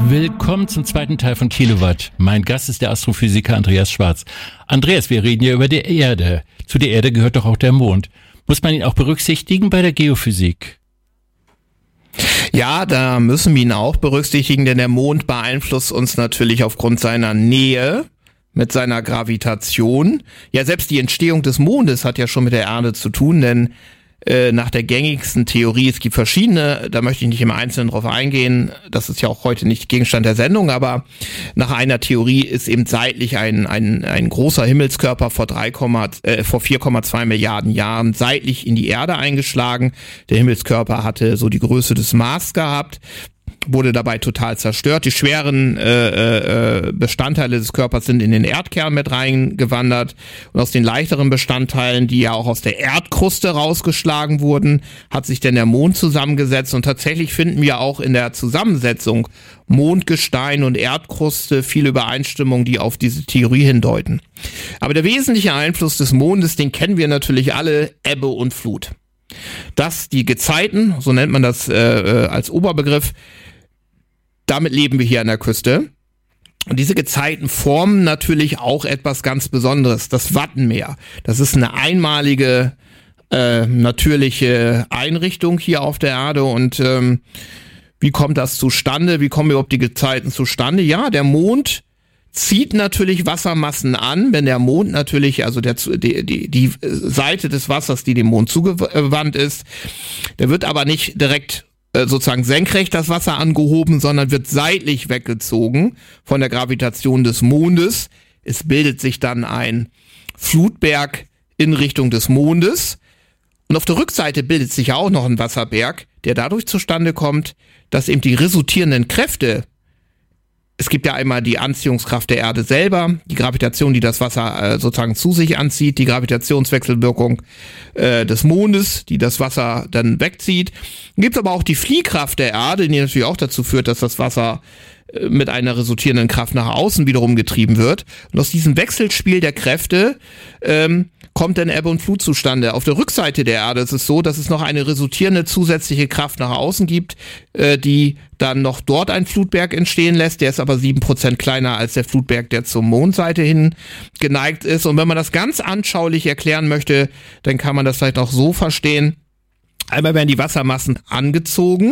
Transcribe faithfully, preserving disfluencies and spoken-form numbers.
Willkommen zum zweiten Teil von Kilowatt. Mein Gast ist der Astrophysiker Andreas Schwarz. Andreas, wir reden ja über die Erde. Zu der Erde gehört doch auch der Mond. Muss man ihn auch berücksichtigen bei der Geophysik? Ja, da müssen wir ihn auch berücksichtigen, denn der Mond beeinflusst uns natürlich aufgrund seiner Nähe mit seiner Gravitation. Ja, selbst die Entstehung des Mondes hat ja schon mit der Erde zu tun, denn äh, nach der gängigsten Theorie, es gibt verschiedene, da möchte ich nicht im Einzelnen drauf eingehen, das ist ja auch heute nicht Gegenstand der Sendung, aber nach einer Theorie ist eben seitlich ein ein ein großer Himmelskörper vor drei, äh, vor vier Komma zwei Milliarden Jahren seitlich in die Erde eingeschlagen. Der Himmelskörper hatte so die Größe des Mars gehabt, wurde dabei total zerstört. Die schweren äh, äh, Bestandteile des Körpers sind in den Erdkern mit reingewandert und aus den leichteren Bestandteilen, die ja auch aus der Erdkruste rausgeschlagen wurden, hat sich dann der Mond zusammengesetzt und tatsächlich finden wir auch in der Zusammensetzung Mondgestein und Erdkruste viele Übereinstimmungen, die auf diese Theorie hindeuten. Aber der wesentliche Einfluss des Mondes, den kennen wir natürlich alle, Ebbe und Flut. Dass die Gezeiten, so nennt man das äh, als Oberbegriff, damit leben wir hier an der Küste. Und diese Gezeiten formen natürlich auch etwas ganz Besonderes, das Wattenmeer. Das ist eine einmalige äh, natürliche Einrichtung hier auf der Erde. Und ähm, wie kommt das zustande? Wie kommen überhaupt die Gezeiten zustande? Ja, der Mond zieht natürlich Wassermassen an, wenn der Mond natürlich, also der, die, die, die Seite des Wassers, die dem Mond zugewandt ist, der wird aber nicht direkt äh, sozusagen senkrecht das Wasser angehoben, sondern wird seitlich weggezogen von der Gravitation des Mondes. Es bildet sich dann ein Flutberg in Richtung des Mondes und auf der Rückseite bildet sich auch noch ein Wasserberg, der dadurch zustande kommt, dass eben die resultierenden Kräfte, es gibt ja einmal die Anziehungskraft der Erde selber, die Gravitation, die das Wasser äh, sozusagen zu sich anzieht, die Gravitationswechselwirkung äh, des Mondes, die das Wasser dann wegzieht. Dann gibt es aber auch die Fliehkraft der Erde, die natürlich auch dazu führt, dass das Wasser äh, mit einer resultierenden Kraft nach außen wiederum getrieben wird. Und aus diesem Wechselspiel der Kräfte ähm, kommt dann Ebbe und Flut zustande. Auf der Rückseite der Erde ist es so, dass es noch eine resultierende zusätzliche Kraft nach außen gibt, äh, die dann noch dort ein Flutberg entstehen lässt. Der ist aber sieben Prozent kleiner als der Flutberg, der zur Mondseite hin geneigt ist. Und wenn man das ganz anschaulich erklären möchte, dann kann man das vielleicht auch so verstehen. Einmal werden die Wassermassen angezogen